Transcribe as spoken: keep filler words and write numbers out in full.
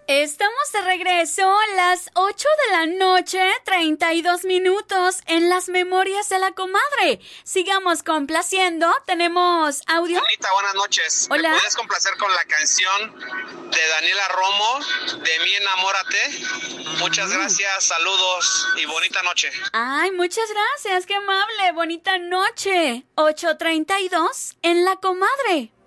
Estamos de regreso, las ocho de la noche, treinta y dos minutos, en las memorias de la comadre. Sigamos complaciendo. ¿Tenemos audio? Bonita, buenas noches. Hola. ¿Me puedes complacer con la canción de Daniela Romo, de Mi Enamórate? Muchas gracias, saludos y bonita noche. Ay, muchas gracias, qué amable. Bonita noche. ocho treinta y dos en la comadre.